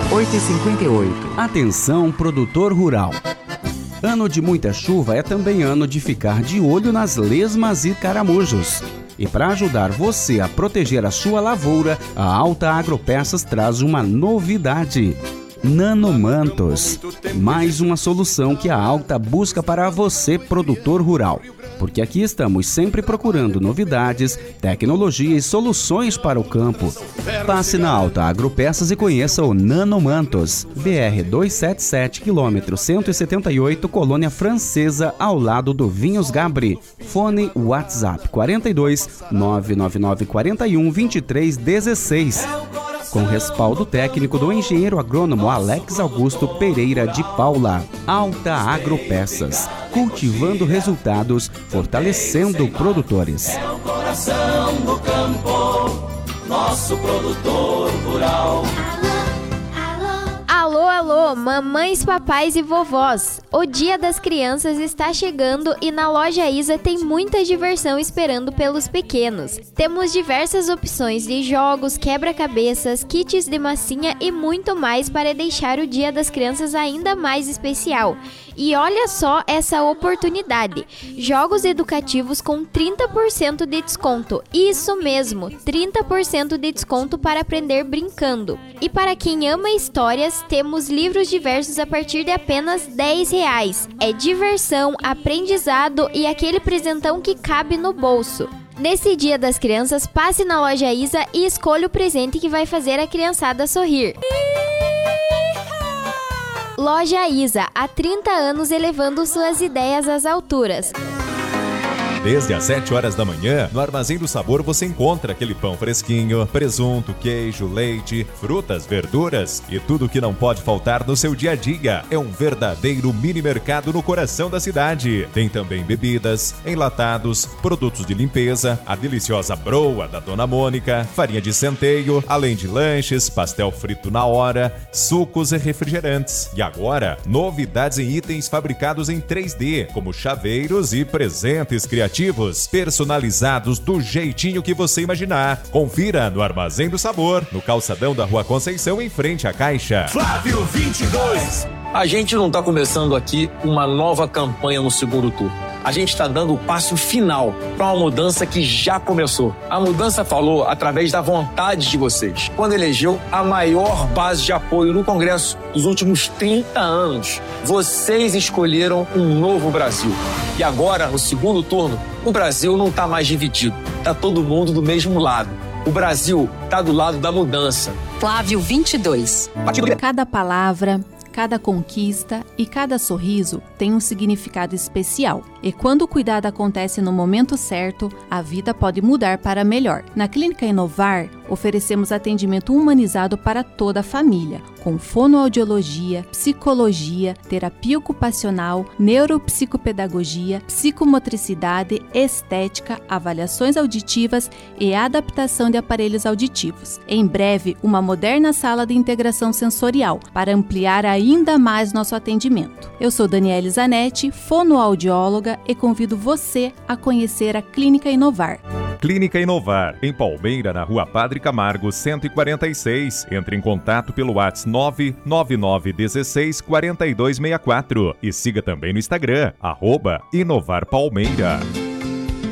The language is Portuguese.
8h58. Atenção, produtor rural. Ano de muita chuva é também ano de ficar de olho nas lesmas e caramujos. E para ajudar você a proteger a sua lavoura, a Alta Agropeças traz uma novidade. Nanomantos. Mais uma solução que a Alta busca para você, produtor rural. Porque aqui estamos sempre procurando novidades, tecnologia e soluções para o campo. Passe na Alta Agropeças e conheça o Nanomantos. BR 277, km 178, Colônia Francesa, ao lado do Vinhos Gabri. Fone WhatsApp 42 999 41 23 16. Com respaldo técnico do engenheiro agrônomo Alex Augusto Pereira de Paula. Alta Agropeças, cultivando resultados, fortalecendo produtores. É o coração do campo, nosso produtor rural. Alô, alô, mamães, papais e vovós! O Dia das Crianças está chegando e na Loja Isa tem muita diversão esperando pelos pequenos. Temos diversas opções de jogos, quebra-cabeças, kits de massinha e muito mais para deixar o Dia das Crianças ainda mais especial. E olha só essa oportunidade! Jogos educativos com 30% de desconto. Isso mesmo, 30% de desconto para aprender brincando. E para quem ama histórias, temos livros diversos a partir de apenas R$10. É diversão, aprendizado e aquele presentão que cabe no bolso. Nesse Dia das Crianças, passe na Loja Isa e escolha o presente que vai fazer a criançada sorrir. Loja Isa, há 30 anos elevando suas ideias às alturas. Desde as 7 horas da manhã, no Armazém do Sabor você encontra aquele pão fresquinho, presunto, queijo, leite, frutas, verduras e tudo que não pode faltar no seu dia a dia. É um verdadeiro mini mercado no coração da cidade. Tem também bebidas, enlatados, produtos de limpeza, a deliciosa broa da Dona Mônica, farinha de centeio, além de lanches, pastel frito na hora, sucos e refrigerantes. E agora, novidades em itens fabricados em 3D, como chaveiros e presentes criativos, personalizados do jeitinho que você imaginar. Confira no Armazém do Sabor, no calçadão da Rua Conceição, em frente à Caixa. Flávio 22. A gente não está começando aqui uma nova campanha no segundo turno. A gente está dando o passo final para uma mudança que já começou. A mudança falou através da vontade de vocês, quando elegeu a maior base de apoio no Congresso dos últimos 30 anos. Vocês escolheram um novo Brasil. E agora, no segundo turno, o Brasil não está mais dividido. Está todo mundo do mesmo lado. O Brasil está do lado da mudança. Flávio 22. Cada palavra, cada conquista e cada sorriso tem um significado especial. E quando o cuidado acontece no momento certo, a vida pode mudar para melhor. Na Clínica Inovar, oferecemos atendimento humanizado para toda a família, com fonoaudiologia, psicologia, terapia ocupacional, neuropsicopedagogia, psicomotricidade, estética, avaliações auditivas e adaptação de aparelhos auditivos. Em breve, uma moderna sala de integração sensorial para ampliar ainda mais nosso atendimento. Eu sou Daniele Zanetti, fonoaudióloga, e convido você a conhecer a Clínica Inovar. Clínica Inovar, em Palmeira, na Rua Padre Camargo, 146. Entre em contato pelo WhatsApp 999164264 e siga também no Instagram, @InovarPalmeira.